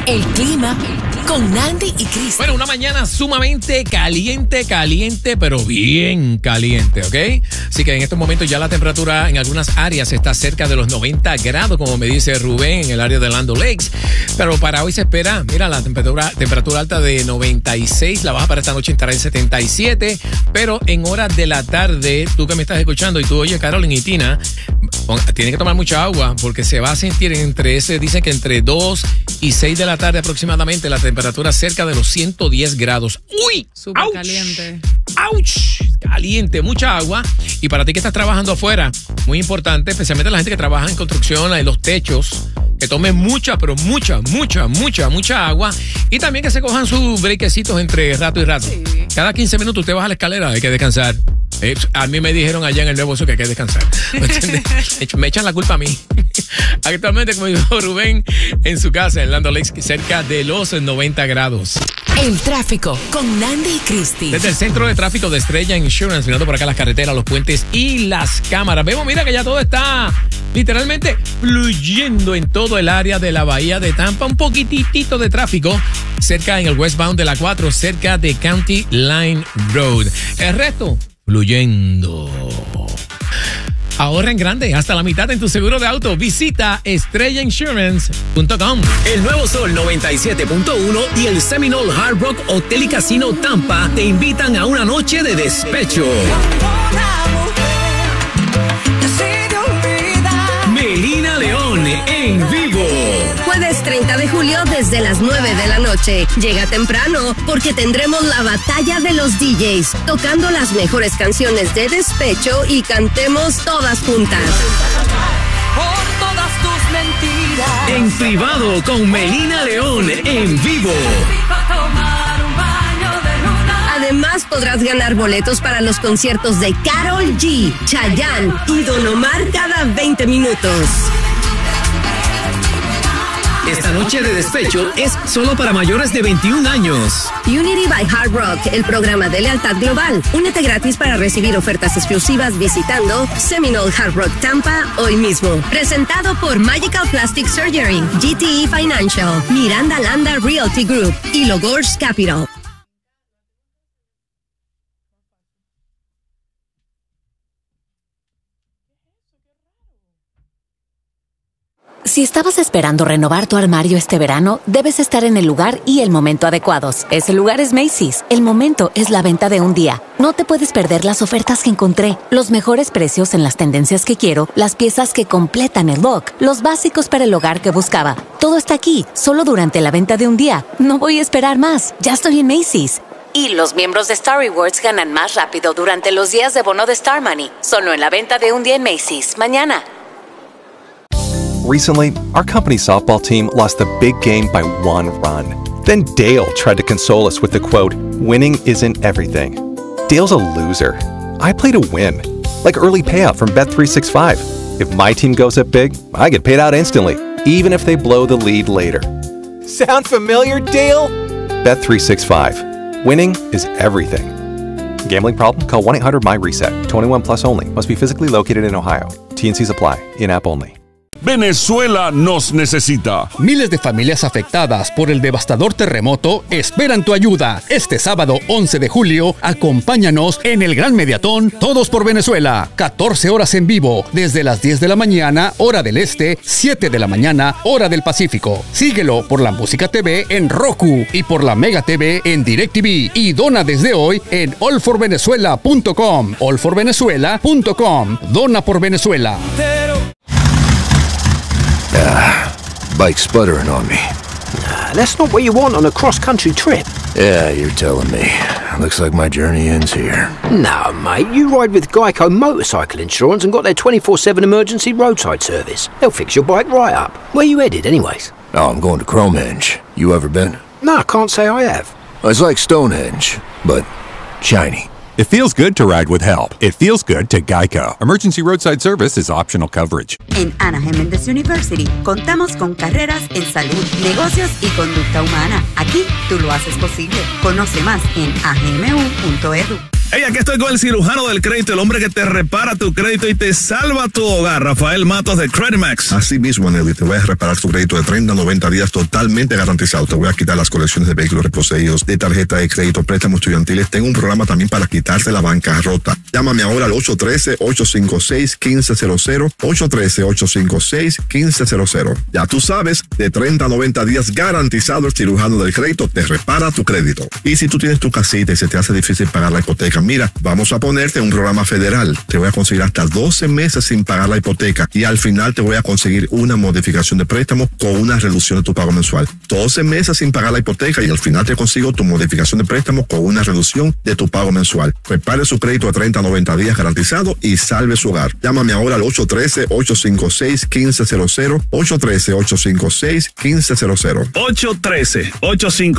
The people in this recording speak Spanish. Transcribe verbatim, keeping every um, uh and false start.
El clima con Nandi y Cristi. Bueno, una mañana sumamente caliente, caliente, pero bien caliente, ¿ok? Así que en estos momentos ya la temperatura en algunas áreas está cerca de los noventa grados, como me dice Rubén, en el área de Land O'Lakes. Pero para hoy se espera, mira, la temperatura, temperatura alta de noventa y seis, la baja para esta noche estará en setenta y siete, pero en horas de la tarde, tú que me estás escuchando y tú oyes, Carolyn y Tina, tienes que tomar mucha agua porque se va a sentir entre ese, dicen que entre dos y seis de la tarde aproximadamente, la temperatura cerca de los ciento diez grados. ¡Uy! Súper ¡Auch! caliente. ¡Auch! Caliente, mucha agua. Y para ti que estás trabajando afuera, muy importante, especialmente la gente que trabaja en construcción, en los techos, que tomen mucha, pero mucha, mucha, mucha, mucha agua. Y también que se cojan sus brequecitos entre rato y rato. Sí. Cada quince minutos usted baja la escalera, hay que descansar. Eh, a mí me dijeron allá en el Nuevo Sur que hay que descansar. ¿Me entiendes? Me echan la culpa a mí. Actualmente, como dijo Rubén, en su casa, en Land O'Lakes, cerca de los noventa grados. El tráfico con Nandi y Cristi. Desde el centro de tráfico de Estrella Insurance, mirando por acá las carreteras, los puentes y las cámaras. Vemos, mira que ya todo está literalmente fluyendo en todo el área de la bahía de Tampa. Un poquitito de tráfico cerca en el westbound de la cuatro, cerca de County Line Road. El resto, fluyendo. Ahorra en grande, hasta la mitad en tu seguro de auto. Visita estrella insurance punto com. El Nuevo Sol noventa y siete punto uno y el Seminole Hard Rock Hotel y Casino Tampa te invitan a una noche de despecho. Melina León en vivo. Jueves treinta de julio desde las nueve de la noche. Llega temprano porque tendremos la batalla de los D Js, tocando las mejores canciones de despecho y cantemos todas juntas. Por todas tus mentiras. En privado con Melina León en vivo. Además podrás ganar boletos para los conciertos de Karol G, Chayanne y Don Omar cada veinte minutos. Esta noche de despecho es solo para mayores de veintiún años. Unity by Hard Rock, el programa de lealtad global. Únete gratis para recibir ofertas exclusivas visitando Seminole Hard Rock Tampa hoy mismo. Presentado por Magical Plastic Surgery, G T E Financial, Miranda Landa Realty Group y Logos Capital. Si estabas esperando renovar tu armario este verano, debes estar en el lugar y el momento adecuados. Ese lugar es Macy's. El momento es la venta de un día. No te puedes perder las ofertas que encontré, los mejores precios en las tendencias que quiero, las piezas que completan el look, los básicos para el hogar que buscaba. Todo está aquí, solo durante la venta de un día. No voy a esperar más. Ya estoy en Macy's. Y los miembros de Star Rewards ganan más rápido durante los días de bono de Star Money. Solo en la venta de un día en Macy's. Mañana. Recently, our company's softball team lost a big game by one run. Then Dale tried to console us with the quote, "Winning isn't everything." Dale's a loser. I play to win. Like early payout from Bet three sixty-five. If my team goes up big, I get paid out instantly, even if they blow the lead later. Sound familiar, Dale? Bet three sixty-five. Winning is everything. Gambling problem? Call one eight hundred M Y reset. twenty-one plus only. Must be physically located in Ohio. T and Cs apply. In-app only. Venezuela nos necesita. Miles de familias afectadas por el devastador terremoto esperan tu ayuda. Este sábado once de julio, acompáñanos en el Gran Mediatón Todos por Venezuela. catorce horas en vivo, desde las diez de la mañana, hora del este, siete de la mañana, hora del Pacífico. Síguelo por la Música T V en Roku y por la Mega T V en DirecTV. Y dona desde hoy en all for venezuela punto com. all for venezuela punto com. Dona por Venezuela. Ah, bike sputtering on me. Nah, that's not what you want on a cross-country trip. Yeah, you're telling me. Looks like my journey ends here. No, mate, you ride with Geico Motorcycle Insurance and got their twenty-four seven emergency roadside service. They'll fix your bike right up. Where you headed, anyways? Oh, I'm going to Cromenge. You ever been? No, I can't say I have. It's like Stonehenge, but shiny. It feels good to ride with help. It feels good to Geico. Emergency roadside service is optional coverage. En Ana Jiménez University contamos con carreras en salud, negocios y conducta humana. Aquí tú lo haces posible. Conoce más en a g m u punto e d u. Hey, aquí estoy con el cirujano del crédito, el hombre que te repara tu crédito y te salva tu hogar, Rafael Matos de Creditmax. Así mismo, Nelly, te voy a reparar tu crédito de treinta a noventa días totalmente garantizado. Te voy a quitar las colecciones de vehículos reposeídos, de tarjeta de crédito, préstamos estudiantiles. Tengo un programa también para quitarte la bancarrota. Llámame ahora al ocho uno tres, ocho cinco seis, uno cinco cero cero, ocho uno tres, ocho cinco seis, uno cinco cero cero. Ya tú sabes, de treinta a noventa días garantizado, el cirujano del crédito te repara tu crédito. Y si tú tienes tu casita y se te hace difícil pagar la hipoteca, mira, vamos a ponerte un programa federal. Te voy a conseguir hasta doce meses sin pagar la hipoteca y al final te voy a conseguir una modificación de préstamo con una reducción de tu pago mensual. doce meses sin pagar la hipoteca y al final te consigo tu modificación de préstamo con una reducción de tu pago mensual. Prepare su crédito a treinta a noventa días garantizado y salve su hogar. Llámame ahora al ocho uno tres, ocho cinco seis, uno cinco cero cero, ocho uno tres, ocho cinco seis, uno cinco cero cero. ocho uno tres, ocho cinco